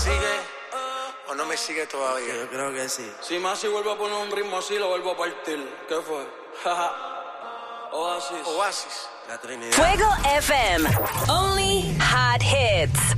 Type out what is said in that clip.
sigue o no me sigue todavía? Yo creo que sí. Si Masi vuelve a poner un ritmo así, lo vuelvo a partir. ¿Qué fue? Oasis. La Trinidad. Fuego FM. Only hot hits.